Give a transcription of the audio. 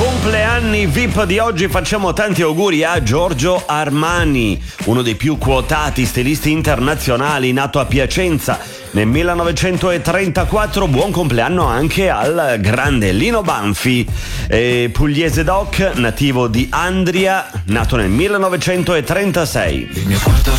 compleanni VIP di oggi facciamo tanti auguri a Giorgio Armani, uno dei più quotati stilisti internazionali, nato a Piacenza nel 1934. Buon compleanno anche al grande Lino Banfi, pugliese doc, nativo di Andria, nato nel 1936.